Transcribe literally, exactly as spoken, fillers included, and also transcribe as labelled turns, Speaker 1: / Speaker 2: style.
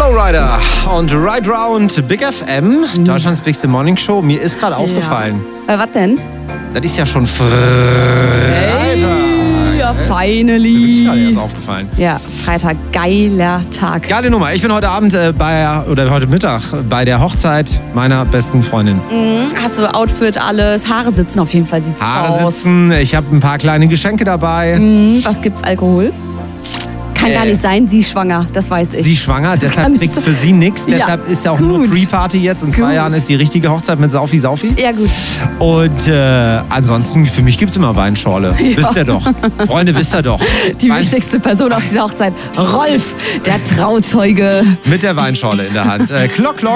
Speaker 1: Flowrider und Ride Round Big F M, mhm. Deutschlands bigste Morning Show. Mir ist gerade aufgefallen.
Speaker 2: Ja. Äh, was denn?
Speaker 1: Das ist ja schon Freitag.
Speaker 2: Hey, ja, finally.
Speaker 1: Das ist gerade erst aufgefallen.
Speaker 2: Ja, Freitag, geiler Tag.
Speaker 1: Geile Nummer. Ich bin heute Abend äh, bei, oder heute Mittag bei der Hochzeit meiner besten Freundin.
Speaker 2: Mhm. Hast du Outfit, alles? Haare sitzen auf jeden Fall, sieht's
Speaker 1: Haare
Speaker 2: aus.
Speaker 1: Haare sitzen. Ich habe ein paar kleine Geschenke dabei.
Speaker 2: Mhm. Was gibt's? Alkohol? Kann äh, gar nicht sein, sie ist schwanger, das weiß ich.
Speaker 1: Sie ist schwanger, deshalb kriegt für sie nichts. Ja. Deshalb ist ja auch gut. Nur Pre-Party jetzt. In zwei gut. Jahren ist die richtige Hochzeit mit Saufi Saufi.
Speaker 2: Ja, gut.
Speaker 1: Und äh, ansonsten, für mich gibt es immer Weinschorle. Ja. Wisst ihr doch. Freunde, wisst ihr doch.
Speaker 2: Die Wein wichtigste Person auf dieser Hochzeit, Rolf, der Trauzeuge.
Speaker 1: Mit der Weinschorle in der Hand. Äh, Klock, Klock.